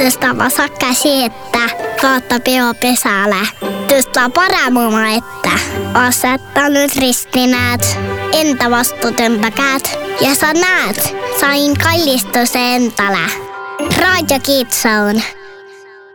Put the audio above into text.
Tästä vasakka siettä, kautta pesällä. Tästä paramuma, että asettanut ristinäät, entä vastuutymppäkäät. Ja sä näet, sain kallistus entälä. Radio Kitsaun.